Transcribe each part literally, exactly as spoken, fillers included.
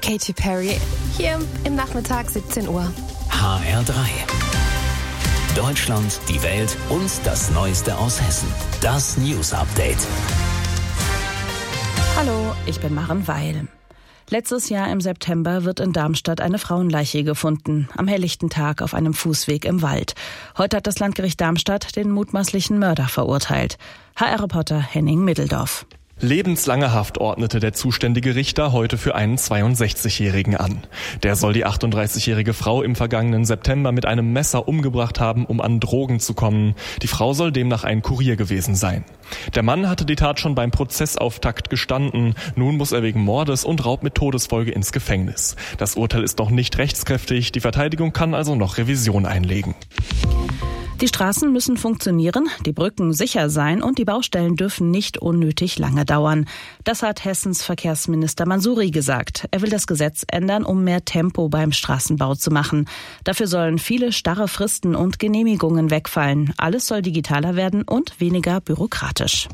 Katy Perry, hier im Nachmittag siebzehn Uhr. H R drei. Deutschland, die Welt und das Neueste aus Hessen. Das News Update. Hallo, ich bin Maren Weil. Letztes Jahr im September wird in Darmstadt eine Frauenleiche gefunden, am helllichten Tag auf einem Fußweg im Wald. Heute hat das Landgericht Darmstadt den mutmaßlichen Mörder verurteilt. H R-Reporter Henning Middeldorf. Lebenslange Haft ordnete der zuständige Richter heute für einen zweiundsechzigjährigen an. Der soll die achtunddreißigjährige Frau im vergangenen September mit einem Messer umgebracht haben, um an Drogen zu kommen. Die Frau soll demnach ein Kurier gewesen sein. Der Mann hatte die Tat schon beim Prozessauftakt gestanden. Nun muss er wegen Mordes und Raub mit Todesfolge ins Gefängnis. Das Urteil ist noch nicht rechtskräftig. Die Verteidigung kann also noch Revision einlegen. Die Straßen müssen funktionieren, die Brücken sicher sein und die Baustellen dürfen nicht unnötig lange dauern. Das hat Hessens Verkehrsminister Mansouri gesagt. Er will das Gesetz ändern, um mehr Tempo beim Straßenbau zu machen. Dafür sollen viele starre Fristen und Genehmigungen wegfallen. Alles soll digitaler werden und weniger bürokratisch.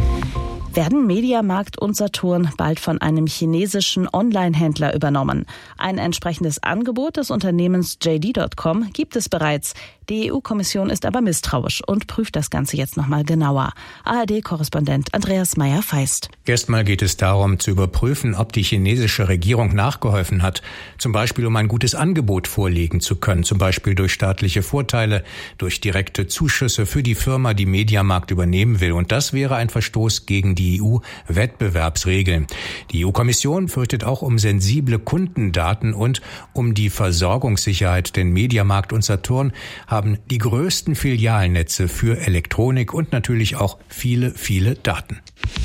Werden Mediamarkt und Saturn bald von einem chinesischen Online-Händler übernommen? Ein entsprechendes Angebot des Unternehmens J D Punkt com gibt es bereits. Die E U-Kommission ist aber misstrauisch und prüft das Ganze jetzt nochmal genauer. A R D-Korrespondent Andreas Meyer-Feist. Erstmal geht es darum, zu überprüfen, ob die chinesische Regierung nachgeholfen hat. Zum Beispiel, um ein gutes Angebot vorlegen zu können. Zum Beispiel durch staatliche Vorteile, durch direkte Zuschüsse für die Firma, die Mediamarkt übernehmen will. Und das wäre ein Verstoß gegen die E U-Wettbewerbsregeln. Die E U-Kommission fürchtet auch um sensible Kundendaten und um die Versorgungssicherheit. Denn Mediamarkt und Saturn haben die größten Filialnetze für Elektronik und natürlich auch viele, viele Daten.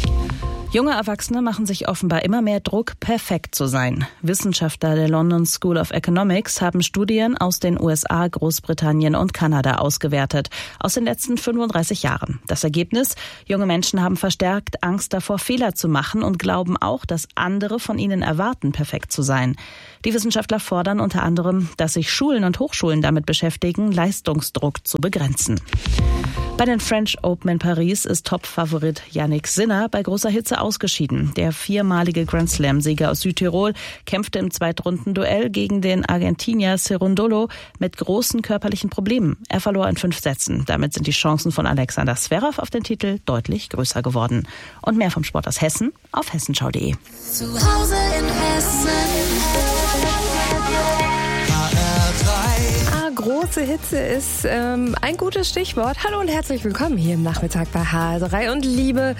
Junge Erwachsene machen sich offenbar immer mehr Druck, perfekt zu sein. Wissenschaftler der London School of Economics haben Studien aus den U S A, Großbritannien und Kanada ausgewertet, aus den letzten fünfunddreißig Jahren. Das Ergebnis? Junge Menschen haben verstärkt Angst davor, Fehler zu machen und glauben auch, dass andere von ihnen erwarten, perfekt zu sein. Die Wissenschaftler fordern unter anderem, dass sich Schulen und Hochschulen damit beschäftigen, Leistungsdruck zu begrenzen. Bei den French Open in Paris ist Topfavorit Jannik Sinner bei großer Hitze ausgeschieden. Der viermalige Grand Slam-Sieger aus Südtirol kämpfte im Zweitrundenduell gegen den Argentinier Cerundolo mit großen körperlichen Problemen. Er verlor in fünf Sätzen. Damit sind die Chancen von Alexander Zverev auf den Titel deutlich größer geworden. Und mehr vom Sport aus Hessen auf hessenschau punkt de. Zu Hause in Hessen. Große Hitze ist ähm, ein gutes Stichwort. Hallo und herzlich willkommen hier im Nachmittag bei H R drei. Und liebe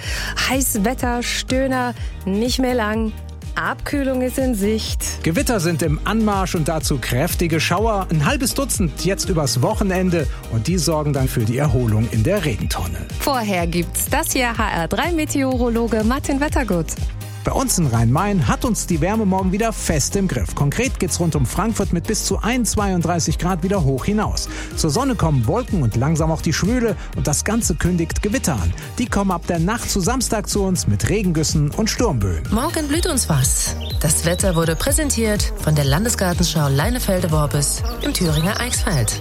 Heißwetterstöhner, nicht mehr lang. Abkühlung ist in Sicht. Gewitter sind im Anmarsch und dazu kräftige Schauer. Ein halbes Dutzend jetzt übers Wochenende. Und die sorgen dann für die Erholung in der Regentonne. Vorher gibt's das hier H R drei Meteorologe Martin Wettergut. Bei uns in Rhein-Main hat uns die Wärme morgen wieder fest im Griff. Konkret geht's rund um Frankfurt mit bis zu einundzweiunddreißig Grad wieder hoch hinaus. Zur Sonne kommen Wolken und langsam auch die Schwüle und das Ganze kündigt Gewitter an. Die kommen ab der Nacht zu Samstag zu uns mit Regengüssen und Sturmböen. Morgen blüht uns was. Das Wetter wurde präsentiert von der Landesgartenschau Leinefelde-Worbis im Thüringer Eichsfeld.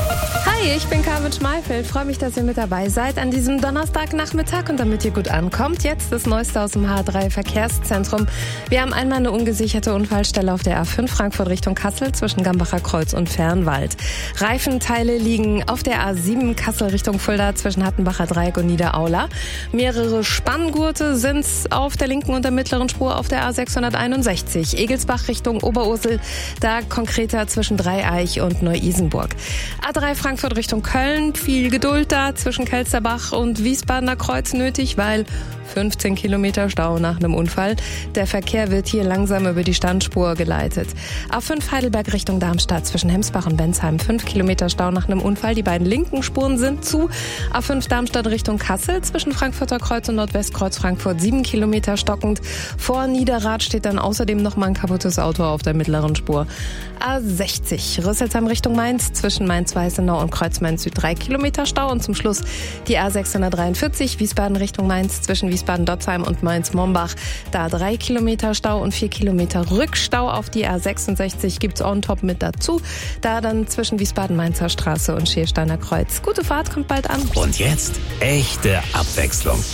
Hi, ich bin Carmen Schmeifeld. Freue mich, dass ihr mit dabei seid an diesem Donnerstagnachmittag und damit ihr gut ankommt. Jetzt das Neueste aus dem H R drei Verkehrszentrum. Wir haben einmal eine ungesicherte Unfallstelle auf der A fünf Frankfurt Richtung Kassel zwischen Gambacher Kreuz und Fernwald. Reifenteile liegen auf der A sieben Kassel Richtung Fulda zwischen Hattenbacher Dreieck und Niederaula. Mehrere Spanngurte sind auf der linken und der mittleren Spur auf der A sechshunderteinundsechzig. Egelsbach Richtung Oberursel, da konkreter zwischen Dreieich und Neu-Isenburg. A drei Frankfurt Richtung Köln, viel Geduld da zwischen Kelsterbach und Wiesbadener Kreuz nötig, weil fünfzehn Kilometer Stau nach einem Unfall. Der Verkehr wird hier langsam über die Standspur geleitet. A fünf Heidelberg Richtung Darmstadt zwischen Hemsbach und Bensheim. fünf Kilometer Stau nach einem Unfall. Die beiden linken Spuren sind zu. A fünf Darmstadt Richtung Kassel zwischen Frankfurter Kreuz und Nordwestkreuz Frankfurt. sieben Kilometer stockend. Vor Niederrad steht dann außerdem noch mal ein kaputtes Auto auf der mittleren Spur. A sechzig Rüsselsheim Richtung Mainz zwischen Mainz-Weißenau und Kreuz-Mainz-Süd. drei Kilometer Stau. Und zum Schluss die A sechshundertdreiundvierzig Wiesbaden Richtung Mainz zwischen Wiesbaden-Dotzheim und Mainz-Mombach. Da drei Kilometer Stau und vier Kilometer Rückstau. Auf die A sechsundsechzig gibt's on top mit dazu. Da dann zwischen Wiesbaden-Mainzer Straße und Schiersteiner Kreuz. Gute Fahrt, kommt bald an. Und jetzt echte Abwechslung.